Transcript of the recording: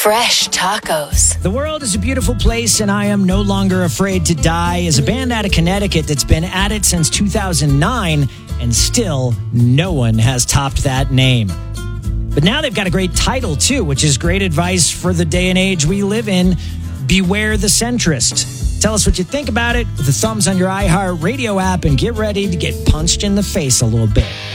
Fresh tacos. The world is a beautiful place, and I am no longer afraid to die is a band out of Connecticut that's been at it since 2009, and still no one has topped that name. But now they've got a great title, too, which is great advice for the day and age we live in. Beware the centrist. Tell us what you think about it with the thumbs on your iHeart Radio app, and get ready to get punched in the face a little bit.